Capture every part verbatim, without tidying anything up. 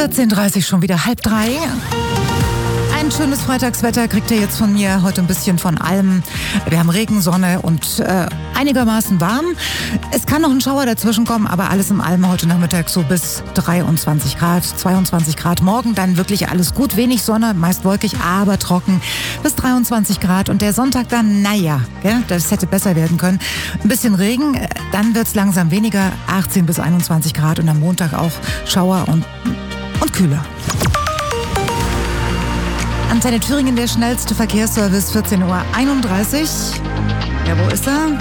vierzehn Uhr dreißig, schon wieder halb drei. Ein schönes Freitagswetter kriegt ihr jetzt von mir, heute ein bisschen von allem. Wir haben Regen, Sonne und äh, einigermaßen warm. Es kann noch ein Schauer dazwischen kommen, aber alles in allem heute Nachmittag so bis dreiundzwanzig Grad, zweiundzwanzig Grad. Morgen dann wirklich alles gut, wenig Sonne, meist wolkig, aber trocken bis dreiundzwanzig Grad. Und der Sonntag dann, naja, gell, das hätte besser werden können. Ein bisschen Regen, dann wird es langsam weniger, achtzehn bis einundzwanzig Grad und am Montag auch Schauer und, und kühler. Antenne Thüringen, der schnellste Verkehrsservice, vierzehn Uhr einunddreißig. Ja, wo ist er?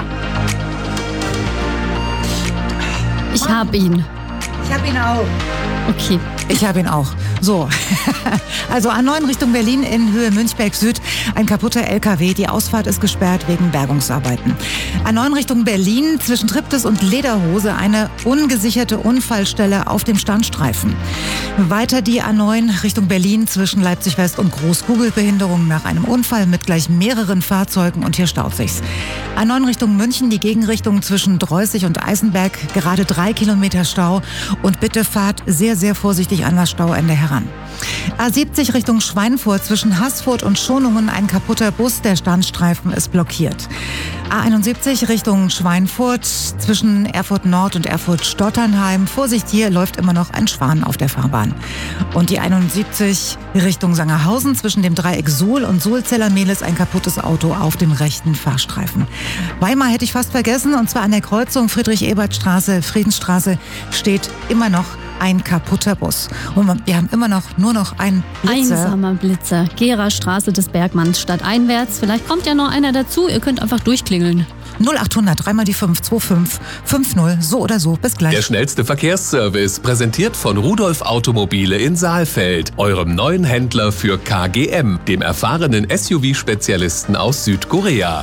Ich hab ihn. Ich hab ihn auch. Okay. Ich habe ihn auch. So, also A neun Richtung Berlin in Höhe Münchberg Süd. Ein kaputter L K W. Die Ausfahrt ist gesperrt wegen Bergungsarbeiten. A neun Richtung Berlin zwischen Triptis und Lederhose. Eine ungesicherte Unfallstelle auf dem Standstreifen. Weiter die A neun Richtung Berlin zwischen Leipzig West und Großkugelbehinderung nach einem Unfall mit gleich mehreren Fahrzeugen und hier staut sich's. A neun Richtung München, die Gegenrichtung zwischen Dreußig und Eisenberg. Gerade drei Kilometer Stau und bitte fahrt sehr, sehr vorsichtig an das Stauende heran. A siebzig Richtung Schweinfurt zwischen Haßfurt und Schonungen ein kaputter Bus, der Standstreifen ist blockiert. A einundsiebzig Richtung Schweinfurt zwischen Erfurt Nord und Erfurt Stotternheim. Vorsicht, hier läuft immer noch ein Schwan auf der Fahrbahn. Und die einundsiebzig Richtung Sangerhausen zwischen dem Dreieck Suhl und Suhl-Zellermehlis ein kaputtes Auto auf dem rechten Fahrstreifen. Weimar hätte ich fast vergessen, und zwar an der Kreuzung Friedrich-Ebert-Straße, Friedensstraße steht immer noch ein kaputter Bus. Und wir haben immer noch nur noch einen Blitzer. Einsamer Blitzer. Gera-Straße des Bergmanns stadteinwärts. Vielleicht kommt ja noch einer dazu. Ihr könnt einfach durchklingeln. null achthundert, dreimal die fünf, zwei fünf fünf null. So oder so. Bis gleich. Der schnellste Verkehrsservice, präsentiert von Rudolf Automobile in Saalfeld, eurem neuen Händler für K G M, dem erfahrenen S U V-Spezialisten aus Südkorea.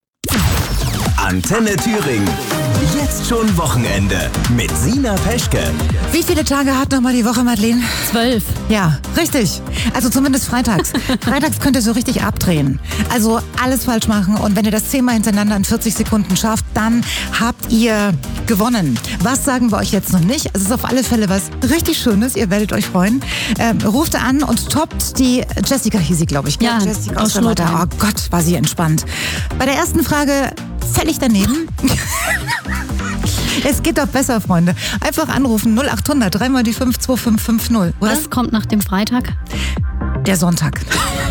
Antenne Thüringen. Jetzt schon Wochenende mit Sina Peschke. Wie viele Tage hat noch mal die Woche, Madeleine? Zwölf. Ja, richtig. Also zumindest freitags. Freitags könnt ihr so richtig abdrehen. Also alles falsch machen. Und wenn ihr das zehnmal hintereinander in vierzig Sekunden schafft, dann habt ihr gewonnen. Was sagen wir euch jetzt noch nicht? Es ist auf alle Fälle was richtig Schönes. Ihr werdet euch freuen. Ähm, ruft an und toppt die Jessica hieß sie, glaube ich. Ja, Jessica aus aus Schlotter. Oh Gott, war sie entspannt. Bei der ersten Frage völlig daneben. Es geht doch besser, Freunde. Einfach anrufen, null achthundert, dreimal die fünf, zwei fünf fünf null. Was kommt nach dem Freitag? Der Sonntag.